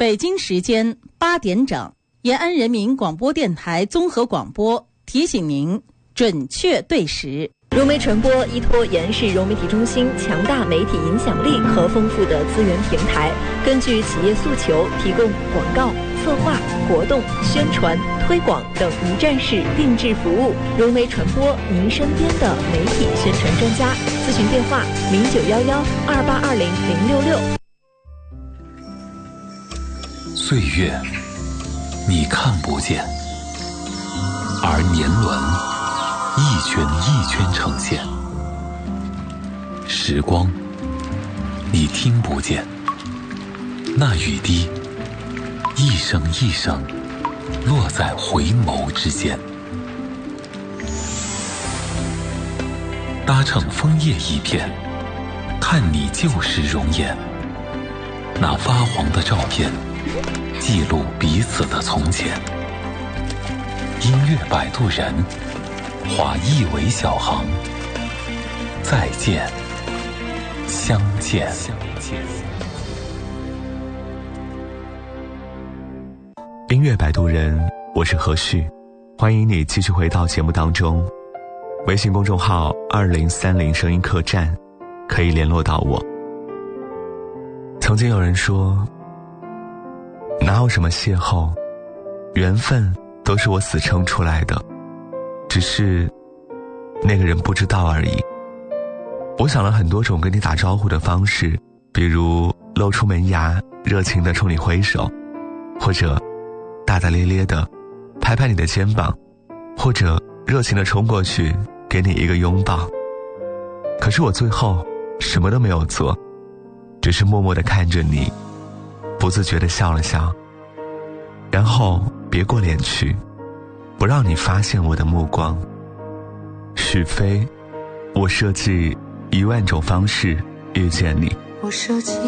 北京时间8点整，延安人民广播电台综合广播提醒您准确对时。 融媒传播依托延安市融媒体中心强大媒体影响力和丰富的资源平台，根据企业诉求提供广告、策划、活动、宣传、推广等一站式定制服务。融媒传播，您身边的媒体宣传专家。咨询电话09112820-066。 岁月你看不见，而年轮一圈一圈呈现。时光你听不见，那雨滴一声一声落在回眸之间。搭乘枫叶一片，看你旧时容颜。那发黄的照片记录彼此的从前。音乐摆渡人，划一尾小航，再见，相见。 音乐摆渡人，我是何旭，欢迎你继续回到节目当中。微信公众号2030声音客栈可以联络到我。曾经有人说，哪有什么邂逅，缘分都是我死撑出来的，只是那个人不知道而已。我想了很多种跟你打招呼的方式，比如露出门牙，热情地冲你挥手，或者大大咧咧地拍拍你的肩膀，或者热情地冲过去给你一个拥抱。可是我最后什么都没有做，只是默默地看着你，不自觉地笑了笑，然后别过脸去，不让你发现我的目光。许飞，我设计10000种方式遇见你。 我设计